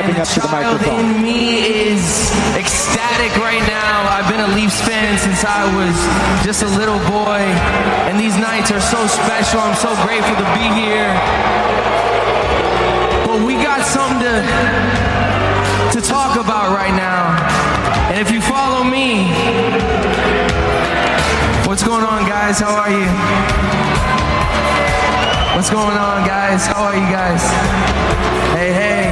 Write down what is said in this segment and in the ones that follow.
stepping up to the microphone. In me is ecstatic right now. I've been a Leafs fan since I was just a little boy, and these nights are so special. I'm so grateful to be here. But we got something to talk about right now. And if you follow me, what's going on, guys? How are you? What's going on, guys? How are you guys? Hey, hey.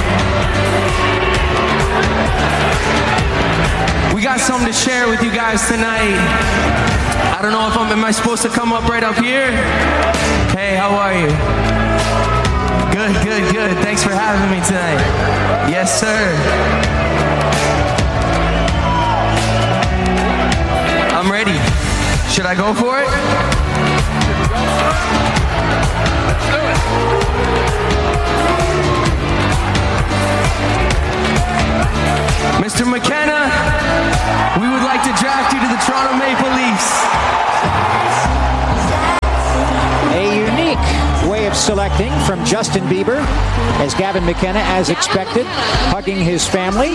We got something to share with you guys tonight. I don't know if am I supposed to come up right up here? Hey, how are you? Good, good, good. Thanks for having me tonight. Yes, sir. I'm ready. Should I go for it? Let's do it. Mr. McKenna, we would like to draft you to the Toronto Maple Leafs. A unique way of selecting from Justin Bieber, as Gavin McKenna, as expected, hugging his family.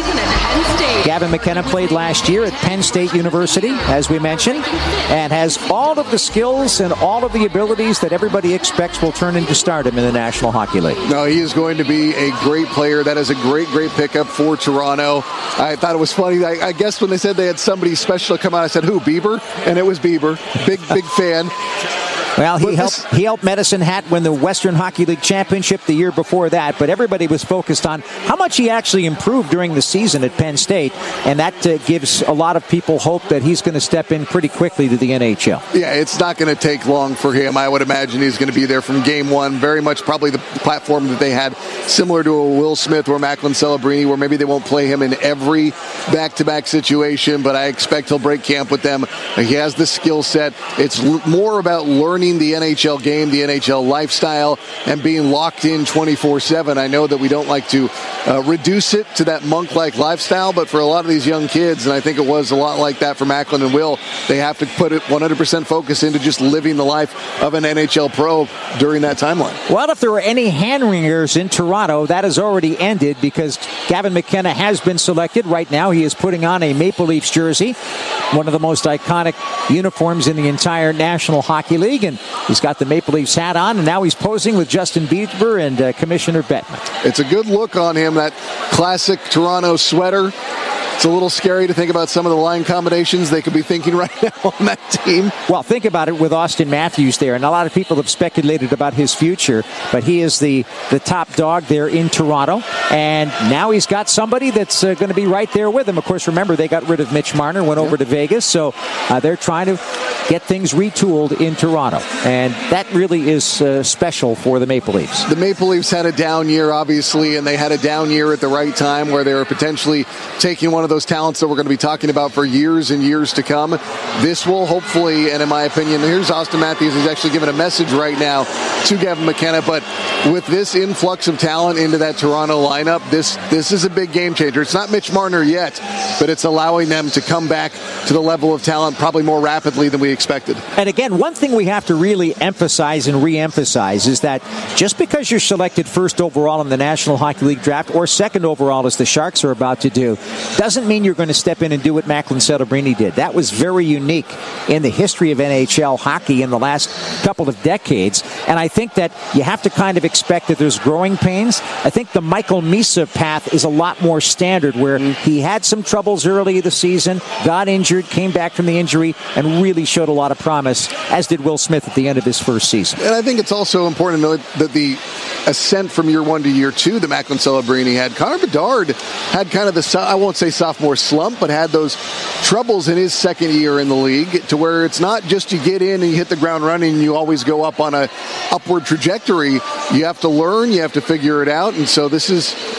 Gavin McKenna played last year at Penn State University, as we mentioned, and has all of the skills and all of the abilities that everybody expects will turn into stardom in the National Hockey League. No, he is going to be a great player. That is a great, great pickup for Toronto. I thought it was funny. I guess when they said they had somebody special come out, I said, who, Bieber? And it was Bieber. Big fan. Well, he helped Medicine Hat win the Western Hockey League Championship the year before that, but everybody was focused on how much he actually improved during the season at Penn State, and that gives a lot of people hope that he's going to step in pretty quickly to the NHL. Yeah, it's not going to take long for him. I would imagine he's going to be there from game one, very much probably the platform that they had, similar to a Will Smith or Macklin Celebrini, where maybe they won't play him in every back-to-back situation, but I expect he'll break camp with them. He has the skill set. It's more about learning the NHL game, the NHL lifestyle, and being locked in 24/7. I know that we don't like to reduce it to that monk-like lifestyle, but for a lot of these young kids, and I think it was a lot like that for Macklin and Will, they have to put it 100% focus into just living the life of an NHL pro during that timeline. Well, if there were any hand-wringers in Toronto, that has already ended because Gavin McKenna has been selected. Right now, he is putting on a Maple Leafs jersey, one of the most iconic uniforms in the entire National Hockey League, and he's got the Maple Leafs hat on, and now he's posing with Justin Bieber and Commissioner Bettman. It's a good look on him, that classic Toronto sweater. It's a little scary to think about some of the line combinations they could be thinking right now on that team. Well, think about it with Austin Matthews there, and a lot of people have speculated about his future, but he is the top dog there in Toronto, and now he's got somebody that's going to be right there with him. Of course, remember, they got rid of Mitch Marner, went over to Vegas, so they're trying to get things retooled in Toronto, and that really is special for the Maple Leafs. The Maple Leafs had a down year, obviously, and they had a down year at the right time where they were potentially taking one of those talents that we're going to be talking about for years and years to come. This will hopefully, and in my opinion, here's Austin Matthews. He's actually giving a message right now to Gavin McKenna, but with this influx of talent into that Toronto lineup, this is a big game changer. It's not Mitch Marner yet, but it's allowing them to come back to the level of talent probably more rapidly than we expected. And again, one thing we have to really emphasize and re-emphasize is that just because you're selected first overall in the National Hockey League draft or second overall, as the Sharks are about to do, doesn't mean you're going to step in and do what Macklin Celebrini did. That was very unique in the history of NHL hockey in the last couple of decades, and I think that you have to kind of expect that there's growing pains. I think the Michael Misa path is a lot more standard, where he had some troubles early in the season, got injured, came back from the injury, and really showed a lot of promise, as did Will Smith at the end of his first season. And I think it's also important to note that the ascent from year one to year two that Macklin Celebrini had, Connor Bedard had kind of the, I won't say sophomore slump, but had those troubles in his second year in the league, to where it's not just you get in and you hit the ground running and you always go up on a upward trajectory. You have to learn, you have to figure it out, and so this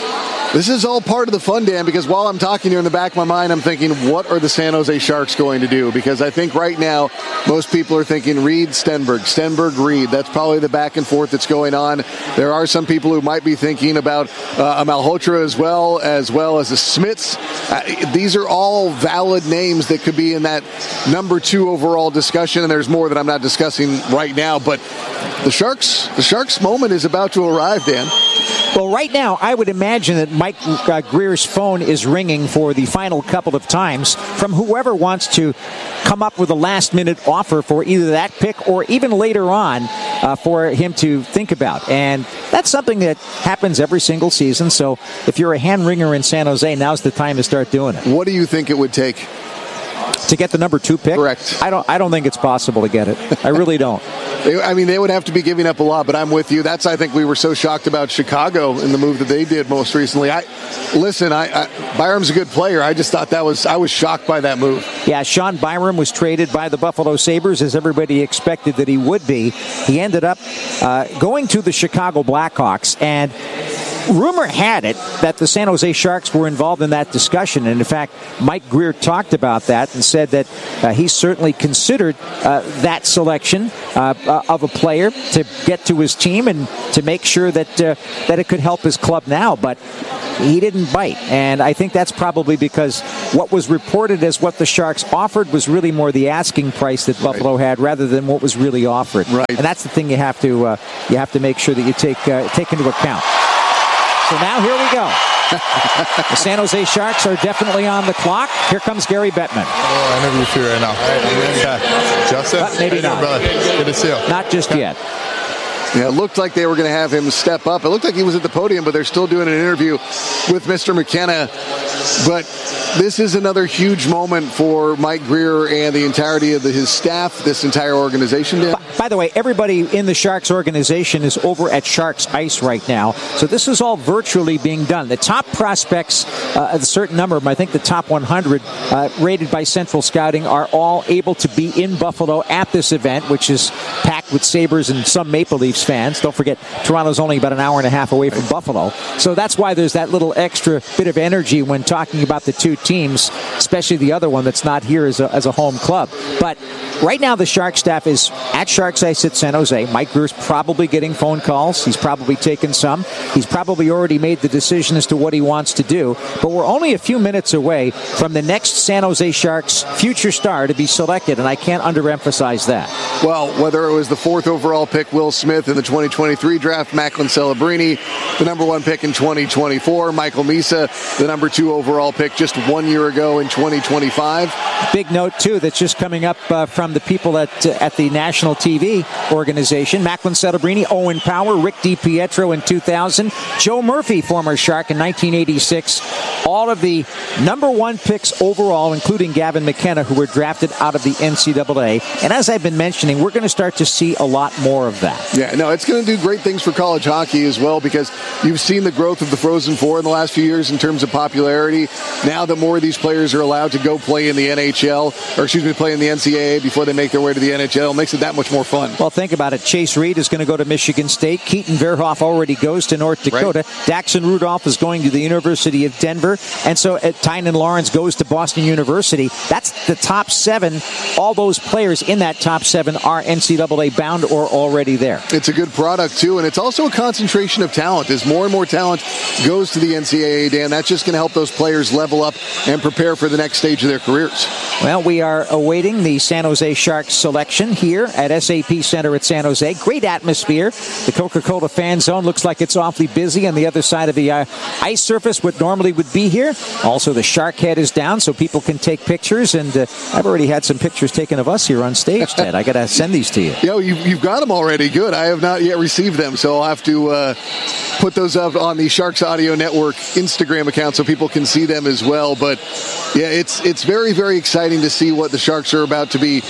is all part of the fun, Dan, because while I'm talking here in the back of my mind, I'm thinking, what are the San Jose Sharks going to do? Because I think right now, most people are thinking Reed, Stenberg, Reed. That's probably the back and forth that's going on. There are some people who might be thinking about a Malhotra as well as a Smits. These are all valid names that could be in that number 2 overall discussion, and there's more that I'm not discussing right now, but the Sharks moment is about to arrive, Dan. Well, right now, I would imagine that Mike Greer's phone is ringing for the final couple of times from whoever wants to come up with a last-minute offer for either that pick or even later on for him to think about. And that's something that happens every single season. So if you're a hand-ringer in San Jose, now's the time to start doing it. What do you think it would take to get the number 2 pick? Correct. I don't think it's possible to get it. I really don't. I mean, they would have to be giving up a lot, but I'm with you. That's, I think, we were so shocked about Chicago in the move that they did most recently. Byram's a good player. I just thought I was shocked by that move. Yeah, Sean Byram was traded by the Buffalo Sabres, as everybody expected that he would be. He ended up going to the Chicago Blackhawks, and rumor had it that the San Jose Sharks were involved in that discussion. And in fact, Mike Grier talked about that and said that he certainly considered that selection of a player to get to his team and to make sure that it could help his club now. But he didn't bite. And I think that's probably because what was reported as what the Sharks offered was really more the asking price that Buffalo had rather than what was really offered. Right. And that's the thing you have to make sure that you take into account. So now here we go. The San Jose Sharks are definitely on the clock. Here comes Gary Bettman. I interview for you right now. Okay. Justin? But maybe not. Brother? Good to see you. Not just yet. Yeah, it looked like they were going to have him step up. It looked like he was at the podium, but they're still doing an interview with Mr. McKenna. But this is another huge moment for Mike Grier and the entirety of his staff, this entire organization. Dan. By the way, everybody in the Sharks organization is over at Sharks Ice right now. So this is all virtually being done. The top prospects, a certain number of them, I think the top 100 rated by Central Scouting, are all able to be in Buffalo at this event, which is packed with Sabres and some Maple Leafs fans. Don't forget, Toronto's only about an hour and a half away from Buffalo. So that's why there's that little extra bit of energy when talking about the two teams, especially the other one that's not here as a home club. But right now the Sharks staff is at Sharks Ice at San Jose. Mike Grier's probably getting phone calls. He's probably taken some. He's probably already made the decision as to what he wants to do. But we're only a few minutes away from the next San Jose Sharks future star to be selected, and I can't underemphasize that. Well, whether it was the 4th overall pick, Will Smith, in the 2023 draft, Macklin Celebrini, the number 1 pick in 2024, Michael Misa, the number 2 overall pick just 1 year ago in 2025. Big note, too, that's just coming up from the people at the national TV organization. Macklin Celebrini, Owen Power, Rick DiPietro in 2000, Joe Murphy, former Shark, in 1986. All of the number 1 picks overall, including Gavin McKenna, who were drafted out of the NCAA. And as I've been mentioning, we're going to start to see a lot more of that. Yeah, no, it's going to do great things for college hockey as well, because you've seen the growth of the Frozen Four in the last few years in terms of popularity. Now that more of these players are allowed to go play in the NHL, play in the NCAA before they make their way to the NHL, it makes it that much more fun. Well, think about it. Chase Reed is going to go to Michigan State. Keaton Verhoff already goes to North Dakota. Right. Daxon Rudolph is going to the University of Denver. And so Tynan Lawrence goes to Boston University. That's the top 7. All those players in that top 7 are NCAA bound or already there. It's a good product, too, and it's also a concentration of talent. As more and more talent goes to the NCAA, Dan, that's just going to help those players level up and prepare for the next stage of their careers. Well, we are awaiting the San Jose Sharks selection here at SAP Center at San Jose. Great atmosphere. The Coca-Cola fan zone looks like it's awfully busy on the other side of the ice surface, what normally would be here. Also, the Shark head is down so people can take pictures, and I've already had some pictures taken of us here on stage, Ted. I got to send these to you. Yo, you've got them already. Good. I have not yet received them, so I'll have to put those up on the Sharks Audio Network Instagram account so people can see them as well. But yeah, it's very, very exciting to see what the Sharks are about to be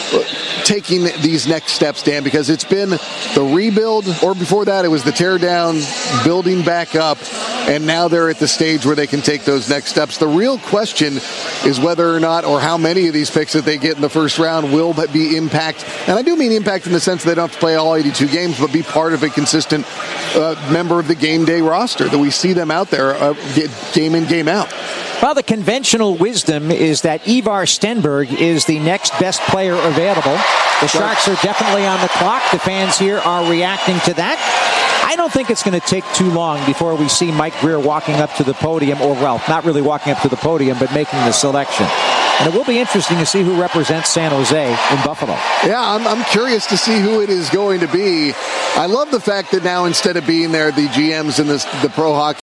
taking these next steps, Dan, because it's been the rebuild, or before that it was the tear down, building back up, and now they're at the stage where they can take those next steps. The real question is whether or not, or how many of these picks that they get in the first round will be impact. And I do mean impact in the sense that they don't have to play all 82 games, but be part of a consistent member of the game day roster, that we see them out there game in, game out. Well, the conventional wisdom is that Ivar Stenberg is the next best player available. The Sharks are definitely on the clock. The fans here are reacting to that. I don't think it's going to take too long before we see Mike Grier walking up to the podium, or, well, not really walking up to the podium, but making the selection. And it will be interesting to see who represents San Jose in Buffalo. Yeah, I'm curious to see who it is going to be. I love the fact that now, instead of being there, the GMs and the pro hockey